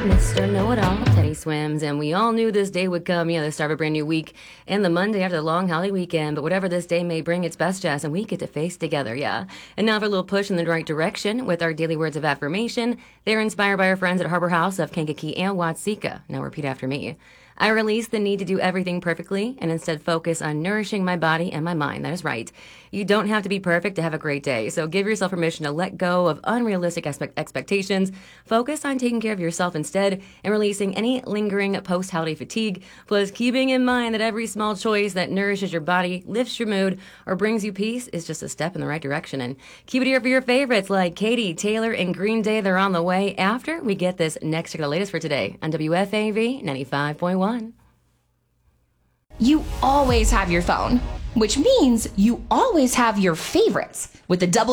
Mr. Know-It-All, Teddy Swims, and we all knew this day would come, the start of a brand new week, and the Monday after the long holiday weekend, but whatever this day may bring, it's best, Jess, and we get to face together, yeah. And now for a little push in the right direction with our daily words of affirmation. They're inspired by our friends at Harbor House of Kankakee and Watseka. Now repeat after me. I release the need to do everything perfectly and instead focus on nourishing my body and my mind. That is right. You don't have to be perfect to have a great day, so give yourself permission to let go of unrealistic expectations. Focus on taking care of yourself instead and releasing any lingering post-holiday fatigue, plus keeping in mind that every small choice that nourishes your body, lifts your mood, or brings you peace is just a step in the right direction. And keep it here for your favorites like Katy, Taylor, and Green Day. They're on the way after we get this next check of the latest for today on WFAV 95.1. You always have your phone, which means you always have your favorites with the